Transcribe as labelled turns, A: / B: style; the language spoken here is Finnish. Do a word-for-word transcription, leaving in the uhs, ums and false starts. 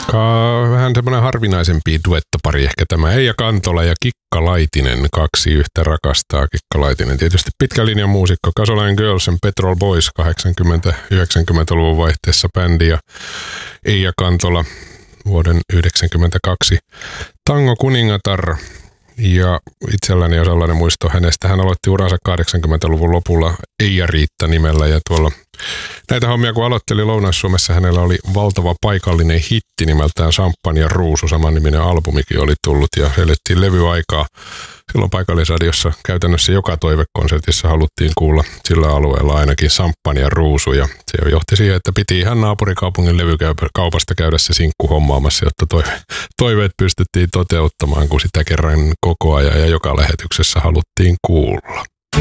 A: Ka- vähän semmoinen harvinaisempi duettopari ehkä tämä. Eija Kantola ja Kikka Laitinen, kaksi yhtä rakastaa. Kikka Laitinen tietysti pitkän linjan muusikko. Gasoline Girls and Petrol Boys kahdeksankymmentä-yhdeksänkymmentäluvun vaihteessa bändi ja Eija Kantola vuoden yhdeksänkymmentäkaksi Tango kuningatar. Ja itselläni on sellainen muisto hänestä. Hän aloitti uransa kahdeksankymmentäluvun lopulla Eija-Riitta nimellä ja tuolla näitä hommia kun aloitteli Lounais-Suomessa, hänellä oli valtava paikallinen hitti nimeltään Champagne ja Ruusu, samanniminen albumikin oli tullut ja elettiin levyaikaa. Silloin paikallisradiossa käytännössä joka toivekonsertissa haluttiin kuulla sillä alueella ainakin Champagne ja Ruusu ja se johti siihen, että piti ihan naapurikaupungin levykaupasta käydä se sinkku hommaamassa, jotta toive, toiveet pystyttiin toteuttamaan, kun sitä kerran koko ajan ja joka lähetyksessä haluttiin kuulla.